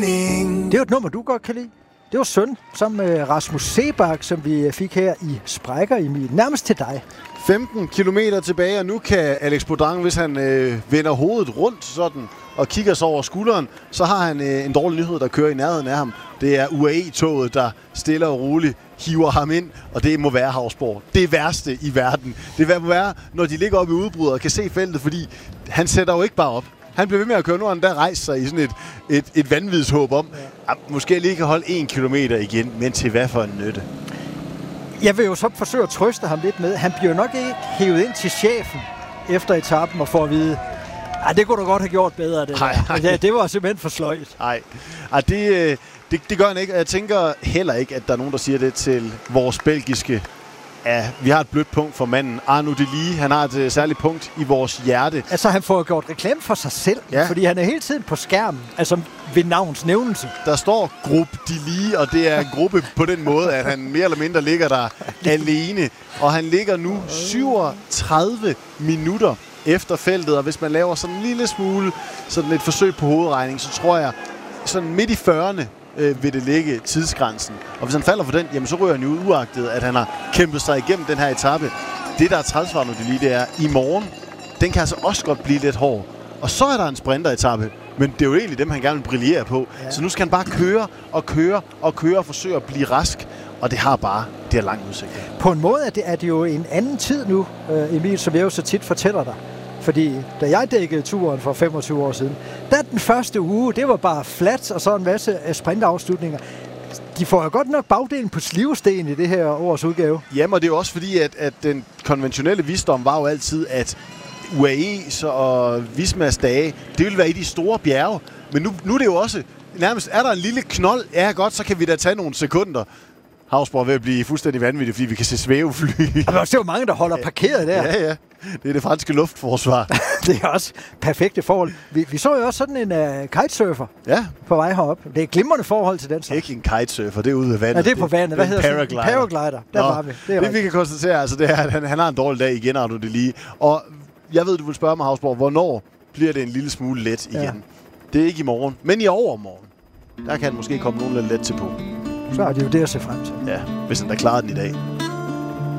mening. Det er jo et nummer, du godt kan lide. Det var Søn, sammen med Rasmus Sebak, som vi fik her i Sprækker Emil. Nærmest til dig. 15 kilometer tilbage, og nu kan Alex Bodin, hvis han vender hovedet rundt sådan, og kigger sig over skulderen, så har han en dårlig nyhed, der kører i nærheden af ham. Det er UAE-toget, der stille og roligt hiver ham ind, og det må være Hausborg. Det værste i verden. Det må være, når de ligger oppe i udbruddet og kan se feltet, fordi han sætter jo ikke bare op. Han bliver ved med at køre, nu han der rejser sig i sådan et vanvidshåb om, at måske lige kan holde 1 kilometer igen, men til hvad for en nytte? Jeg vil jo så forsøge at trøste ham lidt med. Han bliver nok ikke hævet ind til chefen efter etappen og får at vide, det kunne du godt have gjort bedre. Det var simpelthen for sløjt. Nej, det gør han ikke. Jeg tænker heller ikke, at der er nogen, der siger det til vores belgiske. Ja, vi har et blødt punkt for manden. Arnaud Delis, han har et særligt punkt i vores hjerte. Altså, han får gjort reklame for sig selv, fordi han er hele tiden på skærmen, altså ved navns nævnelse. Der står Gruppe Delis, og det er en gruppe på den måde, at han mere eller mindre ligger der alene. Og han ligger nu 37 minutter efter feltet, og hvis man laver sådan en lille smule, sådan et forsøg på hovedregning, så tror jeg, sådan midt i 40'erne, vil det ligge tidsgrænsen. Og hvis han falder for den, jamen så ryger han jo ud, uagtet, at han har kæmpet sig igennem den her etape. Det, der er træls for Arnaud Delis, det er, i morgen, den kan altså også godt blive lidt hård. Og så er der en sprinteretappe, men det er jo egentlig dem, han gerne vil brillere på. Ja. Så nu skal han bare køre og forsøge at blive rask. Og det har lang udsigt. På en måde er det jo en anden tid nu, Emil, som jeg jo så tit fortæller dig. Fordi da jeg dækkede turen for 25 år siden, der den første uge, det var bare flat og så en masse sprintafslutninger. De får jo godt nok bagdelen på slivsten i det her års udgave. Jamen, og det er jo også fordi, at den konventionelle visdom var jo altid, at UAE's og Vismas dage, det ville være i de store bjerge. Men nu er det jo også, nærmest er der en lille knold, ja godt, så kan vi da tage nogle sekunder. Hausborg er ved at blive fuldstændig vanvittig, fordi vi kan se svævefly. Og der er jo mange, der holder parkeret der. Ja. Det er det franske luftforsvar. Det er også perfekte forhold. Vi så jo også sådan en kitesurfer på vej herop. Det er et glimrende forhold til den slags. Ikke en kitesurfer, det er ude ved vandet. Ja, det er på vandet. Hvad hedder paraglider. Paraglider. Der var vi. Det vi kan konstatere, altså, det er, at han har en dårlig dag igen, Arnaud Delis. Og jeg ved, du vil spørge mig, Hausborg, hvornår bliver det en lille smule let igen? Ja. Det er ikke i morgen, men i overmorgen. Der kan han måske komme nogen lidt let til på. Så er det jo det at se frem til. Ja, hvis han da klarer den i dag.